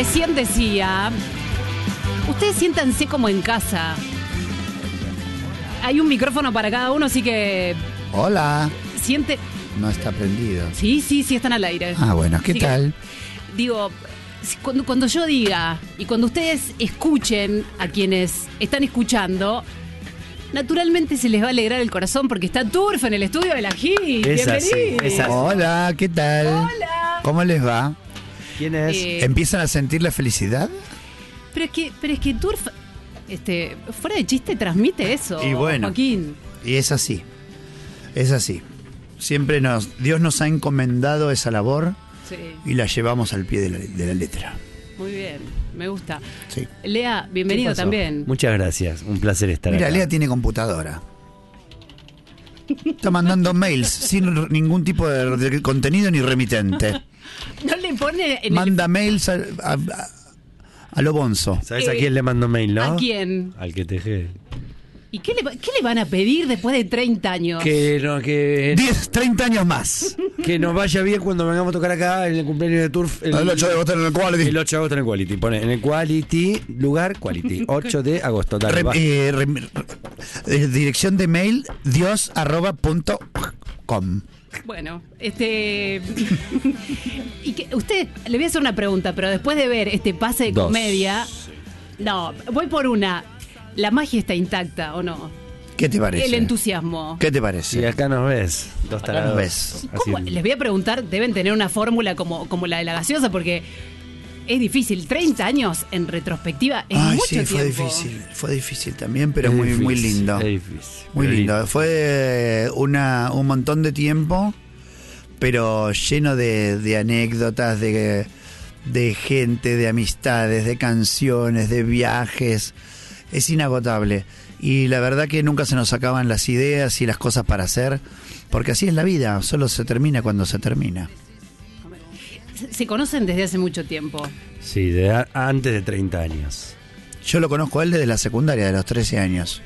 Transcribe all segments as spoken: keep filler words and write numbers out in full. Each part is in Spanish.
Recién decía, ustedes siéntanse como en casa. Hay un micrófono para cada uno, así que... Hola. Siente... No está prendido. Sí, sí, sí, están al aire. Ah, bueno, ¿qué Así tal? Que, digo, cuando, cuando yo diga y cuando ustedes escuchen a quienes están escuchando, naturalmente se les va a alegrar el corazón porque está Turf en el estudio de la G I. Es así, Bienvenido. es así. Hola, ¿qué tal? Hola. ¿Cómo les va? ¿Quién es? Eh, ¿Empiezan a sentir la felicidad? Pero es que, pero es que Turf, este, fuera de chiste, transmite eso, Y bueno. Joaquín. Y es así. Es así. Siempre nos, Dios nos ha encomendado esa labor Sí, y la llevamos al pie de la, de la letra. muy bien, me gusta. Sí. Lea, ¿Qué bienvenido pasó? también. Muchas gracias, un placer estar Mira, acá. Lea tiene computadora. Está mandando mails sin ningún tipo de, de contenido ni remitente. No le pone en Manda mails a, a, a- a lo bonzo. ¿Sabes Eh, a quién le mando mail, no? ¿A quién? Al que teje. ¿Y qué le, va- qué le van a pedir después de treinta años? Que, no, que, diez, treinta años más. que nos vaya bien cuando vengamos a tocar acá en el cumpleaños de Turf. El ocho de agosto en el Quality. El ocho de agosto en el Quality. Pone en el Quality, lugar Quality. ocho de agosto. Dale, Re- va. eh, re- eh, dirección de mail dios arroba punto com. Bueno, este... y que usted, le voy a hacer una pregunta, pero después de ver este pase de Dos. comedia... No, voy por una. ¿La magia está intacta o no? ¿Qué te parece? El entusiasmo. ¿Qué te Si parece? acá nos ves. Dos Acá tarados. nos ves. ¿Cómo? Así. Les voy a preguntar, deben tener una fórmula como, como la de la gaseosa, porque es difícil. treinta años en retrospectiva es Ay, mucho sí, fue tiempo. difícil. Fue difícil también, pero Es muy, difícil, muy lindo. es difícil, Muy pero lindo. lindo. Fue una, un montón de tiempo, pero lleno de, de anécdotas, de, de gente, de amistades, de canciones, de viajes. Es inagotable. Y la verdad que nunca se nos acaban las ideas y las cosas para hacer, porque así es la vida, solo se termina cuando se termina. Se- Se conocen desde hace mucho tiempo. Sí, de a- antes de treinta años. Yo lo conozco a él desde la secundaria, de los trece años.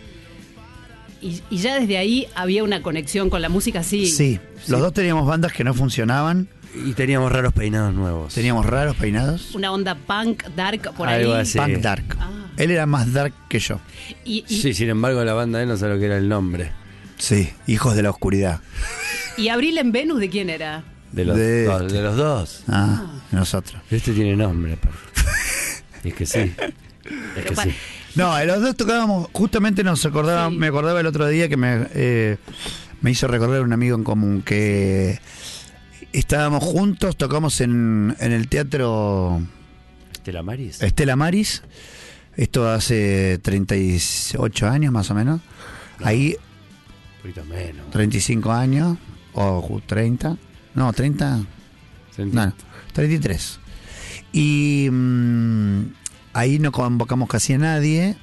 Y, y ya desde ahí había una conexión con la música, sí. Sí, los dos teníamos bandas que no funcionaban, Y teníamos raros peinados nuevos. teníamos raros peinados. Una onda punk, dark, por Algo ahí. así. Punk Dark. Ah. Él era más dark que yo. Y, y, Sí, sin embargo, la banda de él no sabe lo que era el nombre. Sí, hijos de la oscuridad. y Abril en Venus, ¿de quién era? De los, De dos, este. de los dos. Ah, nosotros. Este tiene nombre, perro. Y es que sí. Es que pa- sí. No, los dos tocábamos, justamente nos acordaba, Sí. me acordaba el otro día que me, eh, me hizo recordar un amigo en común que estábamos juntos, tocamos en, en el teatro ¿Estela Maris? Estela Maris, esto hace treinta y ocho años más o menos, ahí Un poquito menos. treinta y cinco años, o treinta, no, treinta, ¿Sentí? no, treinta y tres. Y mm, ahí no convocamos casi a nadie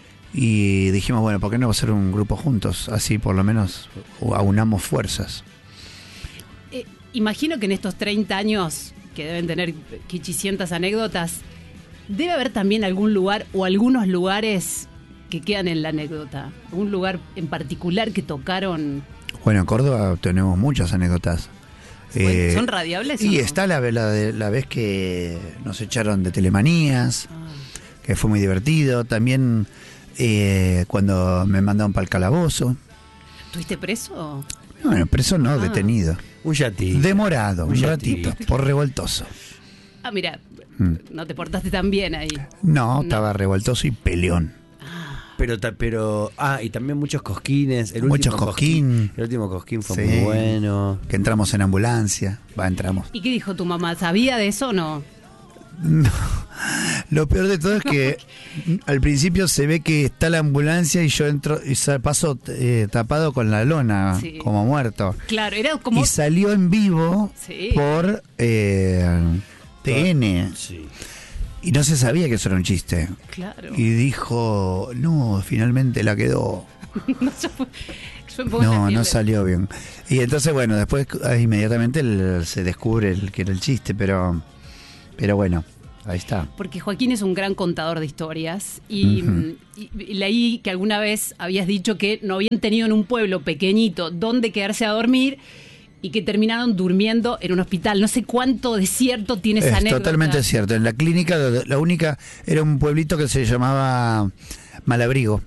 y dijimos, bueno, ¿por qué no hacer un grupo juntos? Así por lo menos aunamos fuerzas. Eh, imagino que en estos treinta años, que deben tener quichicientas anécdotas, debe haber también algún lugar o algunos lugares que quedan en la anécdota. ¿Un lugar en particular que tocaron? Bueno, en Córdoba tenemos muchas anécdotas. Eh, ¿Son radiables? o Y no? está la, la, de- la vez que nos echaron de Telemanías, Ah. que fue muy divertido. También eh, cuando me mandaron para el calabozo. ¿Tuviste preso? Bueno, preso no, Ah. detenido. Un yati. Demorado, un Un ratito, yatito. por revoltoso. Ah, mira, Mm. no te portaste tan bien ahí. No, No. estaba revoltoso y peleón. Pero, ta- pero, ah, y también muchos cosquines. El Muchos último cosquín. El último cosquín fue Sí. muy bueno. Que entramos en ambulancia. Va, entramos. ¿Y qué dijo tu mamá? ¿Sabía de eso o no? No. Lo peor de todo es que al principio se ve que está la ambulancia y yo entro y sa- paso eh, tapado con la lona, Sí. como muerto. Claro, era como... Y salió en vivo Sí. por eh, T N. Sí. Y no se sabía que eso era un chiste. Claro. Y dijo, no, finalmente la quedó. No, yo fue- yo me pongo en la No, piel no de- salió bien. Y entonces, bueno, después eh, inmediatamente el- se descubre el, que era el chiste, pero, pero bueno, ahí está. Porque Joaquín es un gran contador de historias y, Ujú. y- y leí que alguna vez habías dicho que no habían tenido en un pueblo pequeñito donde quedarse a dormir y que terminaron durmiendo en un hospital. No sé cuánto de cierto tiene esa Es anécdota. totalmente cierto. En la clínica, la única, era un pueblito que se llamaba Malabrigo.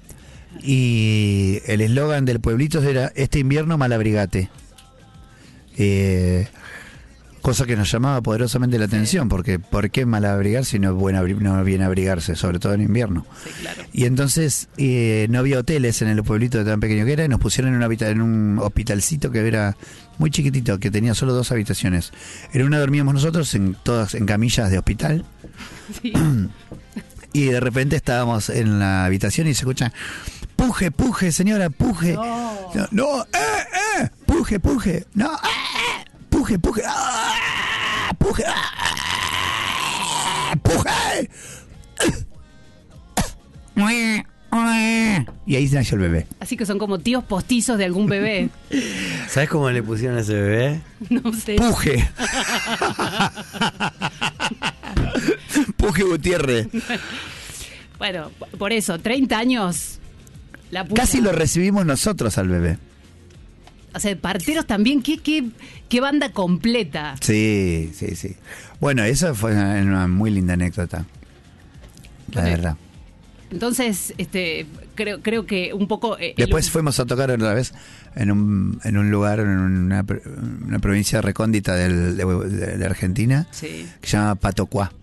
Y el eslogan del pueblito era: este invierno malabrigate. Eh, cosa que nos llamaba poderosamente la atención, porque ¿por qué malabrigar si no es buen abri- no bien abrigarse, sobre todo en invierno? Sí, claro. Y entonces eh, no había hoteles en el pueblito tan pequeño que era, y nos pusieron en, una habita- en un hospitalcito que era muy chiquitito, que tenía solo dos habitaciones. En una dormíamos nosotros, en todas en camillas de hospital. Sí. Y de repente estábamos en la habitación y se escucha: puje, puje, señora, puje. No. No, no, eh, eh, puje, puje. No, eh, eh, puje, puje. Ah, puje. Ah, puje. Y ahí nació el bebé. Así que son como tíos postizos de algún bebé. ¿Sabes cómo le pusieron a ese bebé? No sé. Puje. Puje Gutiérrez. Bueno, por eso, treinta años. La puta. Casi lo recibimos nosotros al bebé. O sea, parteros también, ¿qué, qué, qué banda completa? Sí, sí, sí. Bueno, eso fue una, una muy linda anécdota. La Ok. verdad. Entonces, este, creo, creo que un poco... eh, el- Después fuimos a tocar otra vez en un, en un lugar, en una, pr- una provincia recóndita del- de, de- de Argentina, Sí. que se llama Patocuá.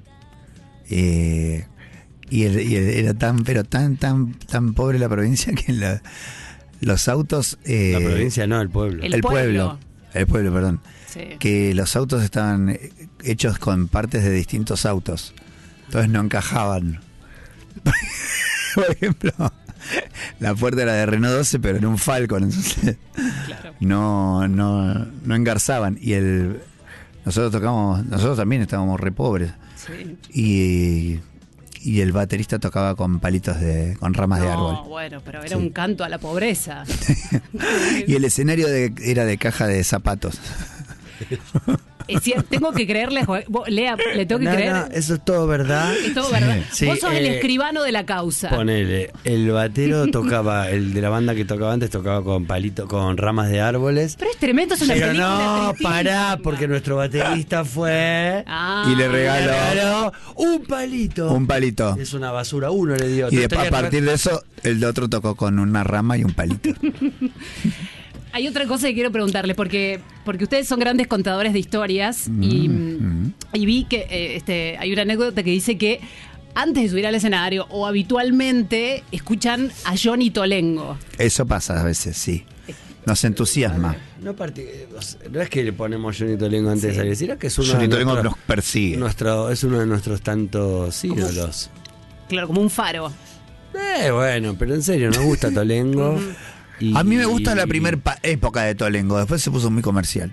Eh, y, el- y el- era tan, pero tan, tan, tan pobre la provincia que la- los autos... eh, La provincia no, el pueblo. El el pueblo. pueblo. El pueblo, perdón. Sí. Que los autos estaban eh, hechos con partes de distintos autos. Entonces no encajaban. Por ejemplo, la puerta era de Renault doce, pero en un Falcon. Entonces Claro. no, no, no engarzaban. Y el nosotros tocamos, nosotros también estábamos re pobres. Sí. Y, y el baterista tocaba con palitos de, con ramas de No, árbol. bueno, pero era Sí. un canto a la pobreza. Y el escenario de- era de caja de zapatos. Es cierto, tengo que creerle, Jo- vos, Lea, le tengo que No, creer. no, eso es todo verdad. Es todo verdad. Sí, Vos sos el eh, escribano de la causa. Ponele, el batero tocaba, el de la banda que tocaba antes tocaba con palito, con ramas de árboles. Pero es tremendo, es una Pero película no, tristísima. pará, porque nuestro baterista fue Ah, Y le regaló- le regaló un palito. Un palito. Es una basura, uno le dio. Y No de- tenía a partir de eso, el otro tocó con una rama y un palito. Hay otra cosa que quiero preguntarles, porque, porque ustedes son grandes contadores de historias y, Mm. y vi que eh, este, hay una anécdota que dice que antes de subir al escenario o habitualmente escuchan a Johnny Tolengo. Eso pasa a veces, sí. Nos entusiasma. No, parti- o sea, no es que le ponemos Johnny Tolengo antes de salir, sino que es uno Johnny de Tolengo nuestros- nos persigue. nuestro, es uno de nuestros tantos ídolos. Claro, como un faro. Eh, bueno, pero en serio, nos gusta Tolengo. y- A mí me gusta la primera época de Tolengo, después se puso muy comercial.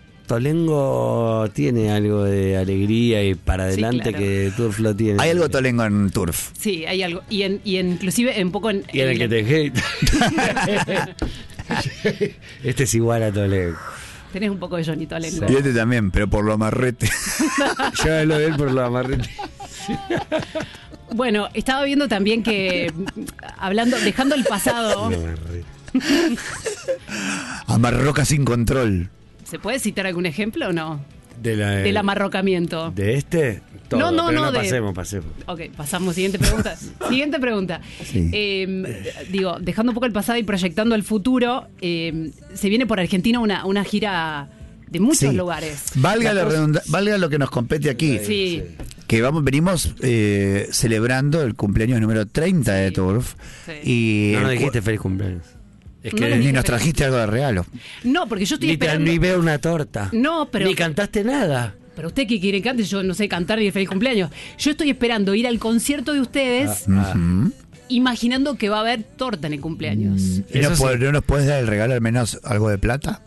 Tolengo tiene algo de alegría y para Sí, adelante claro. que Turf lo tiene. Hay algo Tolengo en Turf. Sí, hay algo. Y, en, y en- inclusive un poco en... Y en el en que te hate. Este es igual a Tolengo. Tenés un poco de Johnny Tolengo. Y este también, pero por lo amarrete. Yo lo veo por lo amarrete. Bueno, estaba viendo también que, mm, hablando, dejando el pasado, Lo amarrete. Amarroca sin control. ¿se puede citar algún ejemplo o no? De la, Del amarrocamiento. ¿De este? Todo, No, no, pero no, de- pasemos, pasemos. Ok, pasamos. Siguiente pregunta. Siguiente pregunta. Sí. Eh, digo, dejando un poco el pasado y proyectando el futuro, eh, se viene por Argentina una, una gira de muchos Sí. lugares. Valga, la cosa- redunda- valga lo que nos compete aquí. Sí, Que vamos, venimos eh, celebrando el cumpleaños número treinta de Turf. Sí. Y No nos el cu- dijiste feliz cumpleaños. Es No que le ni dije nos feliz. trajiste algo de regalo. no, porque yo estoy ni, te- esperando. ni veo una torta. No, pero. Ni cantaste nada. Pero usted que quiere cantar, yo no sé cantar ni el feliz cumpleaños. Yo estoy esperando ir al concierto de ustedes, Ah. Ujú. imaginando que va a haber torta en el cumpleaños. ¿Y Eso no, sí. pod- no nos puedes dar el regalo al menos algo de plata?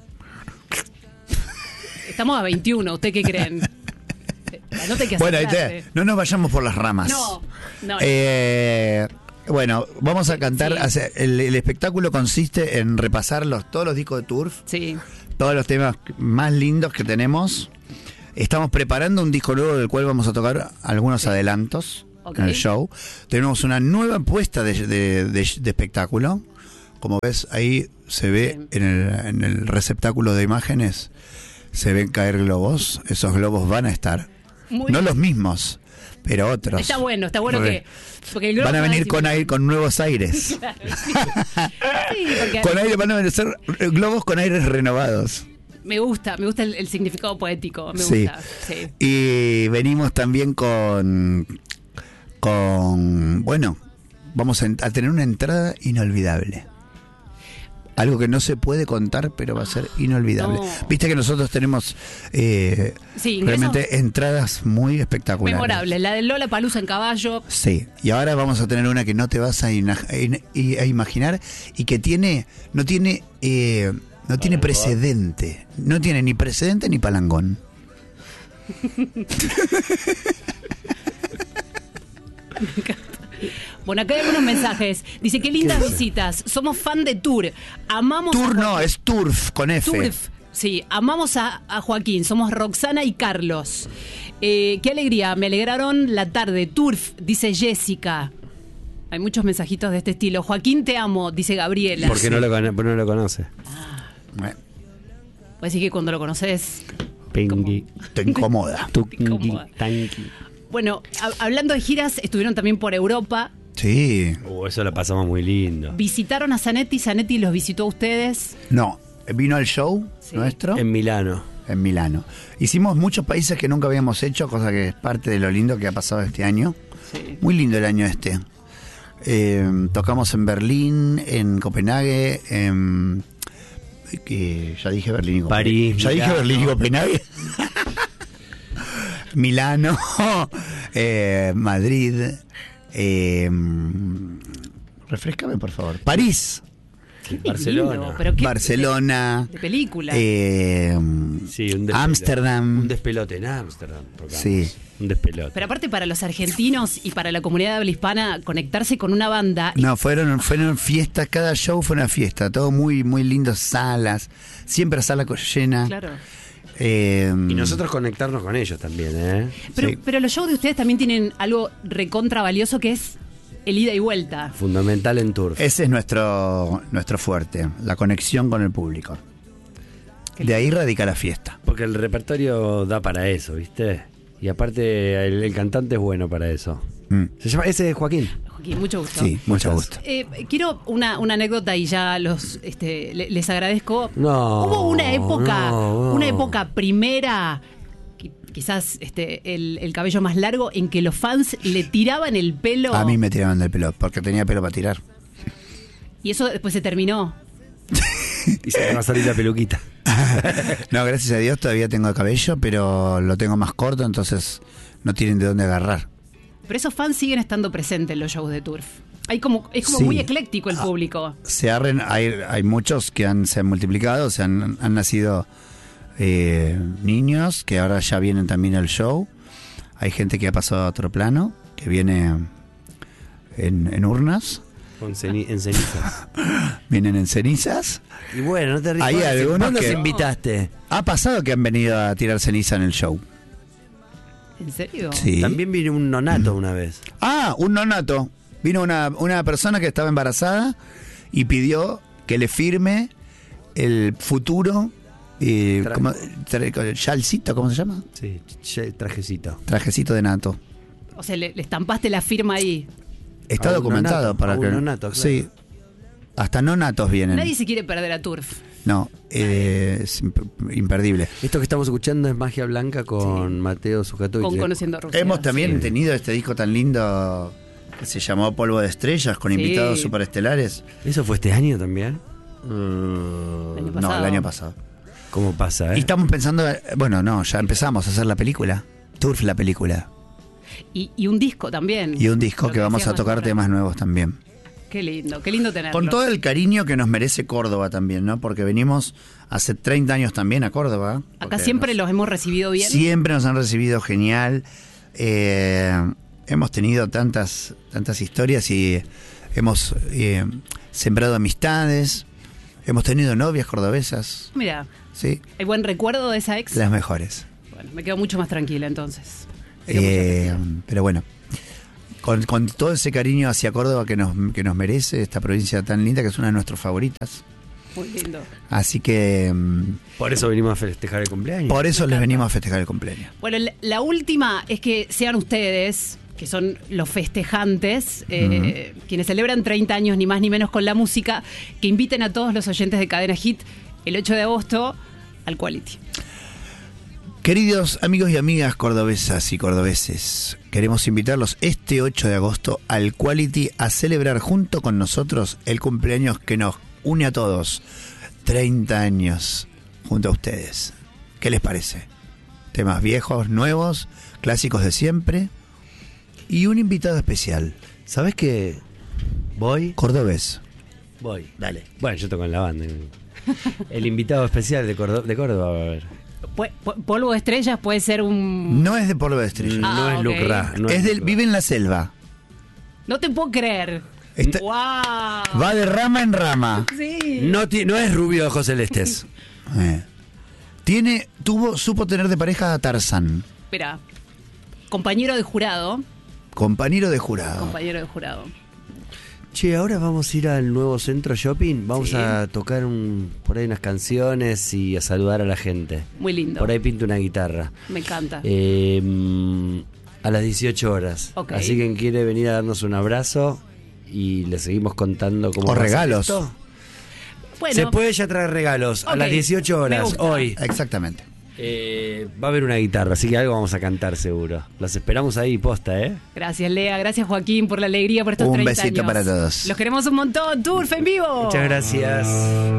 Estamos a veintiuno, ¿usted qué creen? No te hay que Bueno, ahí acercarse. te- no nos vayamos por las ramas. No, no. Eh, bueno, vamos a cantar. Sí. hacia- el, el espectáculo consiste en repasar los, todos los discos de Turf, Sí. todos los temas más lindos que tenemos. Estamos preparando un disco nuevo del cual vamos a tocar algunos adelantos Ok. en el show. Tenemos una nueva puesta de, de- de- de espectáculo como ves, ahí se ve Sí. en, el, en el receptáculo de imágenes, se ven caer globos. Esos globos van a estar. Muy no bien. los mismos, pero otros. Está bueno, está bueno Porque que... Porque el globo van a va venir decir- con aire, con nuevos aires. Claro, sí. Sí, porque Con aire, van a venir globos con aires renovados. me gusta, me gusta el, el significado poético, me Sí. gusta. Sí. Y venimos también con, con bueno, vamos a, en- a tener una entrada inolvidable. Algo que no se puede contar, pero va a ser inolvidable. No. Viste que nosotros tenemos eh, Sí, ingresos- realmente entradas muy espectaculares. Memorable, la del Lola Palusa en caballo. Sí, y ahora vamos a tener una que no te vas a, ina- in- y- a imaginar y que tiene, no tiene, eh, no tiene precedente, no tiene ni precedente ni palangón. Bueno, acá hay algunos mensajes. Dice, qué lindas ¿Qué dice? visitas. Somos fan de Tour. Amamos Tour a no, Joaquín. es Turf con F. Turf. Sí, amamos a, a Joaquín. Somos Roxana y Carlos. Eh, qué alegría. Me alegraron la tarde. Turf, dice Jessica. Hay muchos mensajitos de este estilo. Joaquín, te amo, dice Gabriela. Porque no lo, cono- no lo conoce. Bueno, Puede decir que cuando lo conoces... Pingui. te incomoda. Tuqui, Incómoda. tanqui. Bueno, a- hablando de giras, estuvieron también por Europa. Sí, Uh, eso lo pasamos muy lindo. Visitaron a Zanetti. Zanetti los visitó a ustedes. no, vino al show Sí. nuestro En Milano. en Milano. Hicimos muchos países que nunca habíamos hecho, cosa que es parte de lo lindo que ha pasado este año. Sí. Muy lindo el año este. Eh, tocamos en Berlín, en Copenhague, en... que ya dije Berlín y Copenhague. París, Ya dije Milano. Berlín y Copenhague. Milano, eh, Madrid, eh, refrescame por favor. París, Qué Barcelona. lindo, pero qué- Barcelona, De, de película. eh, Sí, un despelote. Ámsterdam. Un despelote en Ámsterdam. tocamos. Sí. Un despelote. Pero aparte para los argentinos y para la comunidad de habla hispana, conectarse con una banda... No, fueron, fueron fiestas, cada show fue una fiesta, todo muy, muy lindo, salas, siempre sala co- llena. Claro. Eh, Y nosotros conectarnos con ellos también, ¿eh? Pero, Sí. pero los shows de ustedes también tienen algo recontra valioso que es el ida y vuelta. Fundamental en Turf. Ese es nuestro, nuestro fuerte, la conexión con el público. Qué De ahí radica la fiesta. Porque el repertorio da para eso, ¿viste? Y aparte el, el cantante es bueno para eso. Mm. Se llama, ese es Joaquín. Joaquín, mucho gusto. Sí, mucho Muchas. gusto. Eh, quiero una, una anécdota y ya los este, le- les agradezco. No, Hubo una época, no, no. una época primera, qui- quizás este, el, el cabello más largo, en que los fans le tiraban el pelo. A mí me tiraban del pelo, porque tenía pelo para tirar. Y eso después se terminó. Y se me va a salir la peluquita. No, gracias a Dios todavía tengo cabello, pero lo tengo más corto, entonces no tienen de dónde agarrar. Pero esos fans siguen estando presentes en los shows de Turf. Hay como, es como Sí. muy ecléctico el público. Se arren, hay, hay muchos que han, se han multiplicado, se han, han nacido eh, niños que ahora ya vienen también al show. Hay gente que ha pasado a otro plano, que viene en, en urnas, Con ceni- en cenizas. vienen en cenizas. Y bueno, no te rías. Hay ¿Cuándo- algunos ¿Cuándo que- nos invitaste? Ha pasado que han venido a tirar ceniza en el show. ¿En serio? Sí. También vino un nonato una vez. Ah, un nonato. Vino una, una persona que estaba embarazada y pidió que le firme el futuro eh, Tra- ¿cómo? Tra- chalcito, ¿cómo se llama? Sí, che- trajecito. Trajecito de nato. O sea, le, le estampaste la firma ahí. Está A un documentado nonato, para a un que nonato, claro. sí. Hasta nonatos vienen. Nadie se quiere perder a Turf. No, eh, es imp- imperdible. Esto que estamos escuchando es Magia Blanca con Mateo Sujatovich. Con Conociendo a Rusia. Hemos también Sí. tenido este disco tan lindo que se llamó Polvo de Estrellas con Sí. invitados superestelares. ¿Eso fue este año también? Uh, año no, pasado. el año pasado. ¿Cómo pasa, eh? Y estamos pensando, eh, bueno, no, ya empezamos a hacer la película. Turf la película. Y, y un disco también. Y un disco Lo que vamos decías a tocar más temas nuevos también. Qué lindo, qué lindo tenerlo. Con todo el cariño que nos merece Córdoba también, ¿no? Porque venimos hace treinta años también a Córdoba. Acá Porque siempre nos- los hemos recibido bien. Siempre nos han recibido genial. Eh, hemos tenido tantas, tantas historias y hemos eh, sembrado amistades. Hemos tenido novias cordobesas. Mira, Sí, ¿hay buen recuerdo de esa ex? las mejores. Bueno, me quedo mucho más tranquila entonces. Me quedo mucho más Eh, tranquila. pero bueno, con, con todo ese cariño hacia Córdoba que nos, que nos merece, esta provincia tan linda que es una de nuestras favoritas. Muy lindo. Así que... Por eso venimos a festejar el cumpleaños. Por eso les venimos a festejar el cumpleaños. Bueno, la, la última es que sean ustedes, que son los festejantes, eh, uh-huh. quienes celebran treinta años, ni más ni menos con la música, que inviten a todos los oyentes de Cadena Hit el ocho de agosto al Quality. Queridos amigos y amigas cordobesas y cordobeses, queremos invitarlos este ocho de agosto al Quality a celebrar junto con nosotros el cumpleaños que nos une a todos. treinta años junto a ustedes. ¿Qué les parece? Temas viejos, nuevos, clásicos de siempre y un invitado especial. ¿Sabes qué? Voy. Cordobés. Voy. Dale. Bueno, yo toco en la banda. El invitado especial de Córdoba, de Córdoba va a ver. Polvo de estrellas puede ser un... No es de polvo de estrellas. Ah, no es okay. Luc Ra. No es es del, Luc Ra. vive en la selva. No te puedo creer. Está, wow. Va de rama en rama. Sí. No, ti, no es rubio de ojos celestes. eh. Tiene, tuvo, supo tener de pareja a Tarzán. Espera. Compañero de jurado. Compañero de jurado. Compañero de jurado. Che, ahora vamos a ir al nuevo centro shopping. Vamos sí. a tocar un, por ahí unas canciones y a saludar a la gente. Muy lindo. Por ahí pinto una guitarra. Me encanta. Eh, a las dieciocho horas. Okay. Así que quien quiere venir a darnos un abrazo y le seguimos contando cómo o va a ser regalos. esto. Bueno, Se puede ya traer regalos okay. a las dieciocho horas hoy. Exactamente. Eh, va a haber una guitarra, así que algo vamos a cantar seguro. Los esperamos ahí, posta, ¿eh? Gracias, Lea. Gracias, Joaquín, por la alegría, por estos un treinta besito años. para todos. Los queremos un montón. Turf en vivo. Muchas gracias.